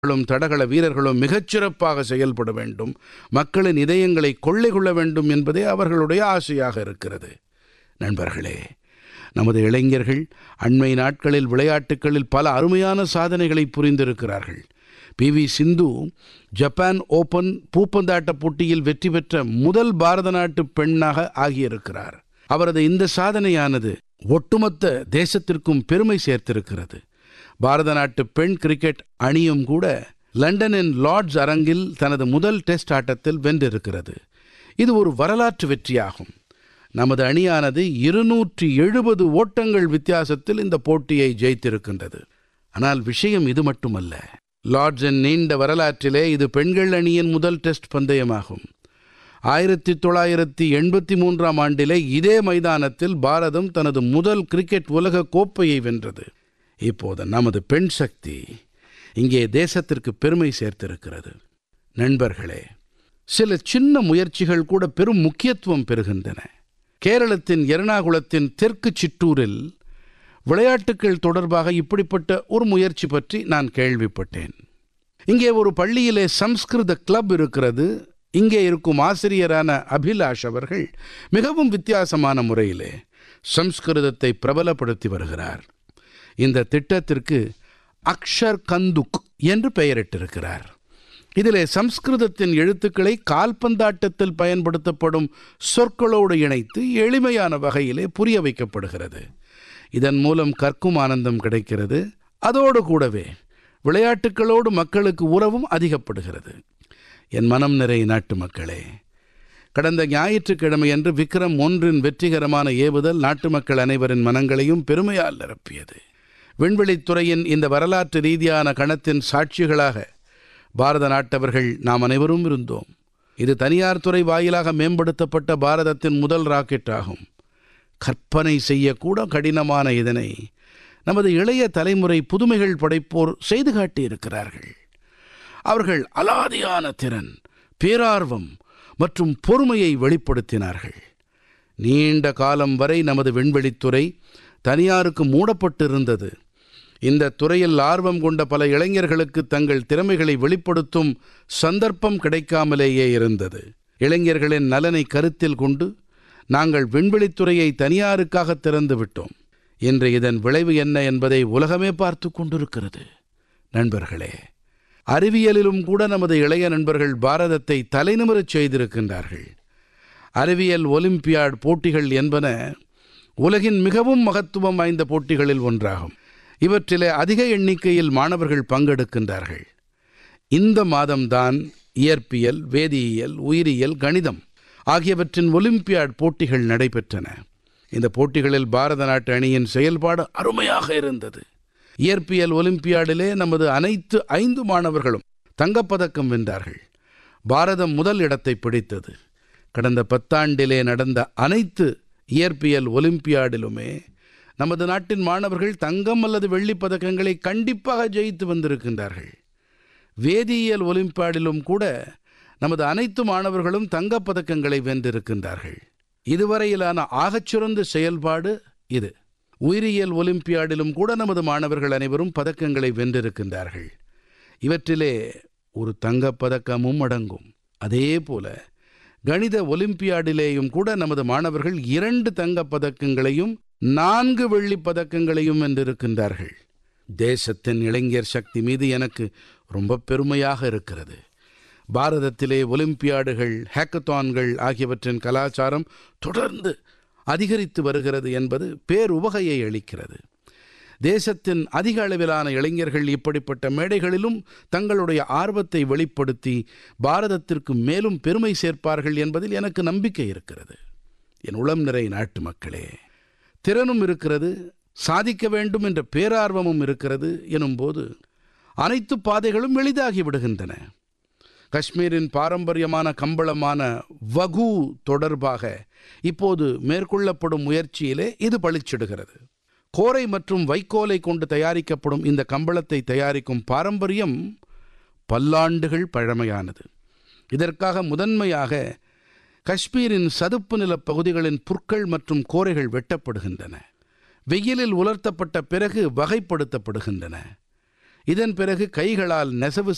வீரர்களும் தடகள வீரர்களும் மிகச்சிறப்பாக செயல்பட வேண்டும், மக்களின் இதயங்களை கொள்ளை கொள்ள வேண்டும் என்பதே அவர்களுடைய ஆசையாக இருக்கிறது. நண்பர்களே, நமது இளைஞர்கள் அண்மை நாட்களில் விளையாட்டுகளில் பல அருமையான சாதனைகளை புரிந்திருக்கிறார்கள். பி.வி. சிந்து ஜப்பான் ஓபன் பூப்பந்தாட்ட போட்டியில் வெற்றி பெற்ற முதல் பாரத நாட்டு பெண்ணாக ஆகியிருக்கிறார். அவரது இந்த சாதனையானது ஒட்டுமொத்த தேசத்திற்கும் பெருமை சேர்த்திருக்கிறது. பாரத நாட்டு பெண் கிரிக்கெட் அணியும் கூட லண்டனின் லார்ட்ஸ் அரங்கில் தனது முதல் டெஸ்ட் ஆட்டத்தில் வென்றிருக்கிறது. இது ஒரு வரலாற்று வெற்றியாகும். நமது அணியானது 270 ஓட்டங்கள் வித்தியாசத்தில் இந்த போட்டியை ஜெயித்திருக்கின்றது. ஆனால் விஷயம் இது மட்டுமல்ல. லார்ட்ஸின் நீண்ட வரலாற்றிலே இது பெண்கள் அணியின் முதல் டெஸ்ட் பந்தயமாகும். 1983ஆம் ஆண்டிலே இதே மைதானத்தில் பாரதம் தனது முதல் கிரிக்கெட் உலக கோப்பையை வென்றது. இப்போது நமது பெண் சக்தி இங்கே தேசத்திற்கு பெருமை சேர்த்திருக்கிறது. நண்பர்களே, சில சின்ன முயற்சிகள் கூட பெரும் முக்கியத்துவம் பெறுகின்றன. கேரளத்தின் எர்ணாகுளத்தின் தெற்கு சிற்றூரில் விளையாட்டுக்கள் தொடர்பாக இப்படிப்பட்ட ஒரு முயற்சி பற்றி நான் கேள்விப்பட்டேன். இங்கே ஒரு பள்ளியிலே சம்ஸ்கிருத கிளப் இருக்கிறது. இங்கே இருக்கும் ஆசிரியரான அபிலாஷ் அவர்கள் மிகவும் வித்தியாசமான முறையிலே சம்ஸ்கிருதத்தை பிரபலப்படுத்தி வருகிறார். இந்த திட்டத்திற்கு அக்ஷர் கந்துக் என்று பெயரிட்டிருக்கிறார். இதிலே சம்ஸ்கிருதத்தின் எழுத்துக்களை கால்பந்தாட்டத்தில் பயன்படுத்தப்படும் சொற்களோடு இணைத்து எளிமையான வகையிலே புரிய வைக்கப்படுகிறது. இதன் மூலம் கற்கும் ஆனந்தம் கிடைக்கிறது. அதோடு கூடவே விளையாட்டுகளோடு மக்களுக்கு உறவும் அதிகப்படுகிறது. என் மனம் நிறை நாட்டு மக்களே, கடந்த ஞாயிற்றுக்கிழமையன்று விக்ரம் 1 வெற்றிகரமான ஏவுதல் நாட்டு மக்கள் அனைவரின் மனங்களையும் பெருமையால் நிரப்பியது. விண்வெளித்துறையின் இந்த வரலாற்று ரீதியான கணத்தின் சாட்சிகளாக பாரத நாட்டவர்கள் நாம் அனைவரும் இருந்தோம். இது தனியார் துறை வாயிலாக மேம்படுத்தப்பட்ட பாரதத்தின் முதல் ராக்கெட் ஆகும். கற்பனை செய்யக்கூட கடினமான இதனை நமது இளைய தலைமுறை புதுமைகள் படைப்போர் செய்து காட்டியிருக்கிறார்கள். அவர்கள் அலாதியான திறன், பேரார்வம் மற்றும் பொறுமையை வெளிப்படுத்தினார்கள். நீண்ட காலம் வரை நமது விண்வெளித்துறை தனியாருக்கு மூடப்பட்டிருந்தது. இந்த துறையில் ஆர்வம் கொண்ட பல இளைஞர்களுக்கு தங்கள் திறமைகளை வெளிப்படுத்தும் சந்தர்ப்பம் கிடைக்காமலேயே இருந்தது. இளைஞர்களின் நலனை கருத்தில் கொண்டு நாங்கள் விண்வெளித்துறையை தனியாருக்காக திறந்து விட்டோம். இன்று இதன் விளைவு என்ன என்பதை உலகமே பார்த்து கொண்டிருக்கிறது. நண்பர்களே, அறிவியலிலும் கூட நமது இளைய நண்பர்கள் பாரதத்தை தலைநிமிரச் செய்திருக்கின்றார்கள். அறிவியல் ஒலிம்பியாட் போட்டிகள் என்பன உலகின் மிகவும் மகத்துவம் வாய்ந்த போட்டிகளில் ஒன்றாகும். இவற்றிலே அதிக எண்ணிக்கையில் மாணவர்கள் பங்கெடுக்கின்றார்கள். இந்த மாதம்தான் இயற்பியல், வேதியியல், உயிரியல், கணிதம் ஆகியவற்றின் ஒலிம்பியாட் போட்டிகள் நடைபெற்றன. இந்த போட்டிகளில் பாரத நாட்டு அணியின் செயல்பாடு அருமையாக இருந்தது. இயற்பியல் ஒலிம்பியாடிலே நமது அனைத்து 5 மாணவர்களும் தங்கப்பதக்கம் வென்றார்கள். பாரதம் முதல் இடத்தை பிடித்தது. கடந்த 10 ஆண்டிலே நடந்த அனைத்து இயற்பியல் ஒலிம்பியாடிலுமே நமது நாட்டின் மாணவர்கள் தங்கம் அல்லது வெள்ளிப் பதக்கங்களை கண்டிப்பாக ஜெயித்து வந்திருக்கின்றார்கள். வேதியியல் ஒலிம்பியாடிலும் கூட நமது அனைத்து மாணவர்களும் தங்கப்பதக்கங்களை வென்றிருக்கின்றார்கள். இதுவரையிலான ஆகச்சிறந்த செயல்பாடு இது. உயிரியல் ஒலிம்பியாடிலும் கூட நமது மாணவர்கள் அனைவரும் பதக்கங்களை வென்றிருக்கின்றார்கள். இவற்றிலே ஒரு தங்கப்பதக்கமும் அடங்கும். அதே போல கணித ஒலிம்பியாடிலேயும் கூட நமது மாணவர்கள் 2 தங்கப்பதக்கங்களையும் 4 வெள்ளிப் பதக்கங்களையும் வென்றிருக்கின்றார்கள். தேசத்தின் இளைஞர் சக்தி மீது எனக்கு ரொம்ப பெருமையாக இருக்கிறது. பாரதத்திலே ஒலிம்பியாடுகள், ஹேக்கத்தான்கள் ஆகியவற்றின் கலாச்சாரம் தொடர்ந்து அதிகரித்து வருகிறது என்பது பேருவகையை அளிக்கிறது. தேசத்தின் அதிக அளவிலான இளைஞர்கள் இப்படிப்பட்ட மேடைகளிலும் தங்களுடைய ஆர்வத்தை வெளிப்படுத்தி பாரதத்திற்கு மேலும் பெருமை சேர்ப்பார்கள் என்பதில் எனக்கு நம்பிக்கை இருக்கிறது. என் உளம் நிறை நாட்டு மக்களே, திறனும் இருக்கிறது, சாதிக்க வேண்டும் என்ற பேரார்வமும் இருக்கிறது எனும்போது அனைத்து பாதைகளும் எளிதாகி விடுகின்றன. காஷ்மீரின் பாரம்பரியமான கம்பளமான வகு தொடர்பாக இப்போது மேற்கொள்ளப்படும் முயற்சியிலே இது பளிச்சிடுகிறது. கோரை மற்றும் வைக்கோலை கொண்டு தயாரிக்கப்படும் இந்த கம்பளத்தை தயாரிக்கும் பாரம்பரியம் பல்லாண்டுகள் பழமையானது. இதற்காக முதன்மையாக காஷ்மீரின் சதுப்பு நிலப் பகுதிகளின் புற்கள் மற்றும் கோரைகள் வெட்டப்படுகின்றன. வெயிலில் உலர்த்தப்பட்ட பிறகு வகைப்படுத்தப்படுகின்றன. இதன் பிறகு கைகளால் நெசவு